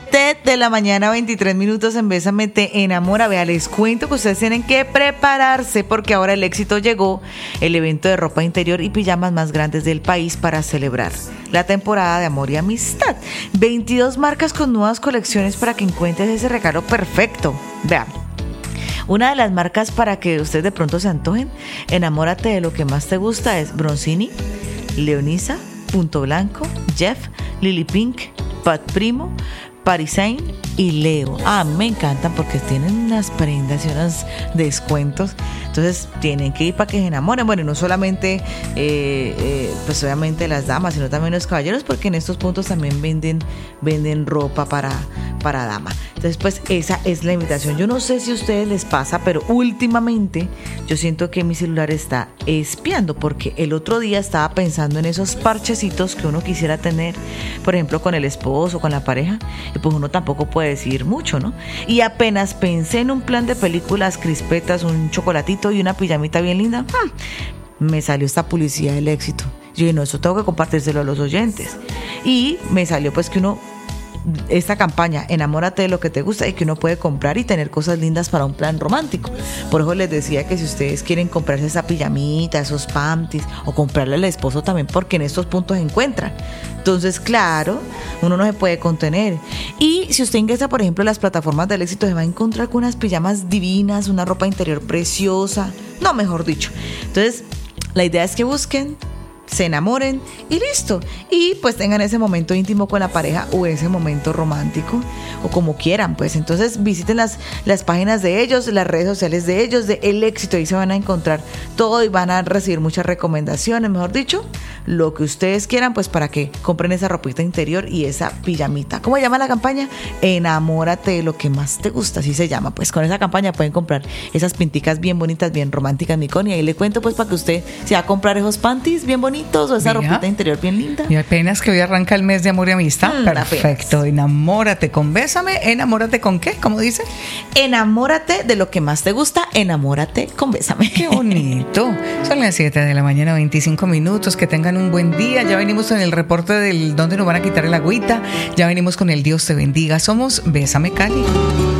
7 de la mañana, 23 minutos en Bésame Te Enamora. Vea, les cuento que ustedes tienen que prepararse porque ahora el éxito llegó, el evento de ropa interior y pijamas más grandes del país para celebrar la temporada de amor y amistad. 22 marcas con nuevas colecciones para que encuentres ese regalo perfecto. Vea, una de las marcas para que ustedes de pronto se antojen, enamórate de lo que más te gusta, es Bronzini, Leonisa, Punto Blanco, Jeff, Lily Pink, Pat Primo, Parisain y Leo. Me encantan porque tienen unas prendas y unos descuentos. Entonces tienen que ir para que se enamoren. Bueno, y no solamente pues obviamente las damas, sino también los caballeros, porque en estos puntos también venden ropa para dama. Entonces pues esa es la invitación. Yo no sé si a ustedes les pasa, pero últimamente yo siento que mi celular está espiando, porque el otro día estaba pensando en esos parchecitos que uno quisiera tener, por ejemplo con el esposo, con la pareja, y pues uno tampoco puede decidir mucho, ¿no? Y apenas pensé en un plan de películas, crispetas, un chocolatito y una pijamita bien linda, me salió esta publicidad del éxito. Yo dije, no, eso tengo que compartírselo a los oyentes. Y me salió pues que esta campaña, enamórate de lo que te gusta, y que uno puede comprar y tener cosas lindas para un plan romántico. Por eso les decía que si ustedes quieren comprarse esa pijamita, esos panties, o comprarle al esposo también, porque en estos puntos se encuentran. Entonces, claro, uno no se puede contener. Y si usted ingresa, por ejemplo, a las plataformas del éxito, se va a encontrar con unas pijamas divinas, una ropa interior preciosa, no, mejor dicho. Entonces, la idea es que busquen, se enamoren y listo. Y pues tengan ese momento íntimo con la pareja o ese momento romántico o como quieran. Pues entonces visiten las páginas de ellos, las redes sociales de ellos, de El Éxito. Ahí se van a encontrar todo y van a recibir muchas recomendaciones, mejor dicho, lo que ustedes quieran, pues para que compren esa ropita interior y esa pijamita. ¿Cómo se llama la campaña? Enamórate de lo que más te gusta, así se llama. Pues con esa campaña pueden comprar esas pinticas bien bonitas, bien románticas, Nicole. Y ahí le cuento pues para que usted se va a comprar esos panties bien bonitos o esa ropita interior bien linda. Y apenas que hoy arranca el mes de amor y amistad. Perfecto. Enamórate con Bésame. ¿Enamórate con qué? ¿Cómo dice? Enamórate de lo que más te gusta. Enamórate con Bésame. Qué bonito. Son las 7 de la mañana, 25 minutos. Que tengan un buen día. Ya venimos en el reporte del dónde nos van a quitar el agüita. Ya venimos con el Dios te bendiga. Somos Bésame Cali.